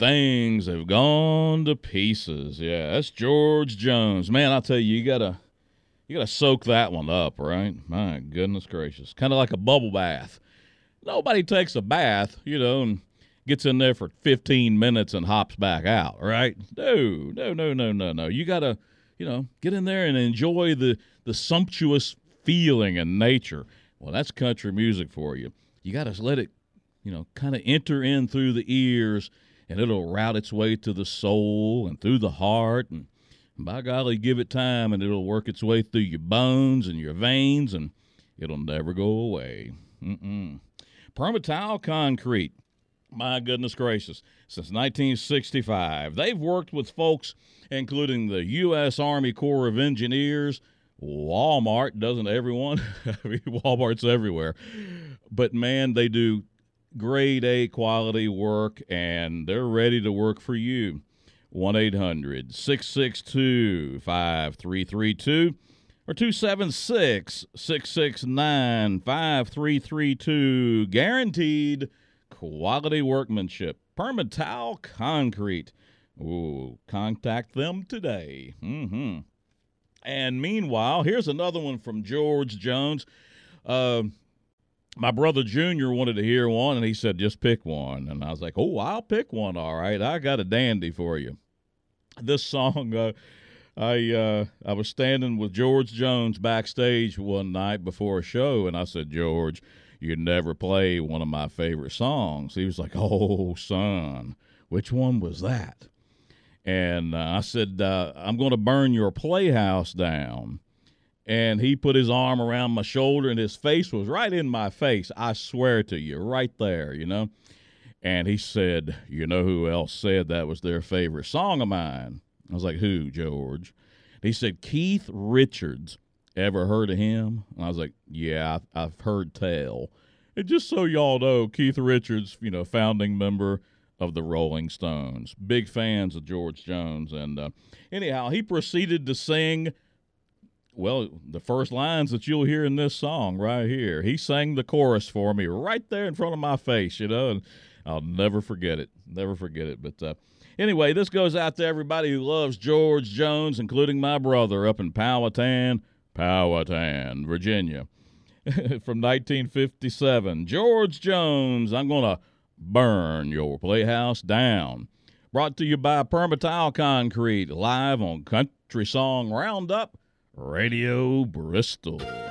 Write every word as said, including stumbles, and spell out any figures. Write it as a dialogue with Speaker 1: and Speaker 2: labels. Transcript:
Speaker 1: things have gone to pieces. Yeah, that's George Jones. Man, I'll tell you, you gotta you gotta soak that one up, right? My goodness gracious. Kind of like a bubble bath. Nobody takes a bath, you know, and gets in there for fifteen minutes and hops back out, right? No, no, no, no, no, no. You gotta, you know, get in there and enjoy the, the sumptuous feeling in nature. Well, that's country music for you. You gotta let it, you know, kind of enter in through the ears, and it'll route its way to the soul and through the heart. And by golly, give it time, and it'll work its way through your bones and your veins, and it'll never go away. Mm-mm. Permatile Concrete, my goodness gracious, since nineteen sixty-five. They've worked with folks including the U S Army Corps of Engineers, Walmart, doesn't everyone? I mean, Walmart's everywhere. But, man, they do grade A quality work, and they're ready to work for you. one eight hundred six six two five three three two or two seven six six six nine five three three two. Guaranteed quality workmanship. Permatile Concrete. Ooh, contact them today. Mm-hmm. And meanwhile, here's another one from George Jones. Uh, my brother Junior wanted to hear one, and he said, just pick one. And I was like, oh, I'll pick one, all right. I got a dandy for you. This song, uh, I uh, I was standing with George Jones backstage one night before a show, and I said, George, you never play one of my favorite songs. He was like, oh, son, which one was that? And uh, I said, uh, I'm going to burn your playhouse down. And he put his arm around my shoulder, and his face was right in my face. I swear to you, right there, you know. And he said, you know who else said that was their favorite song of mine? I was like, who, George? He said, Keith Richards. Ever heard of him? And I was like, yeah, I've heard tell. And just so y'all know, Keith Richards, you know, founding member of the Rolling Stones. Big fans of George Jones. And uh, anyhow, he proceeded to sing, well, the first lines that you'll hear in this song right here. He sang the chorus for me right there in front of my face, you know, and I'll never forget it. Never forget it. But uh, anyway, this goes out to everybody who loves George Jones, including my brother up in Powhatan, Powhatan, Virginia. From nineteen fifty-seven, George Jones, I'm going to burn your playhouse down. Brought to you by Permatile Concrete, live on Country Song Roundup, Radio Bristol.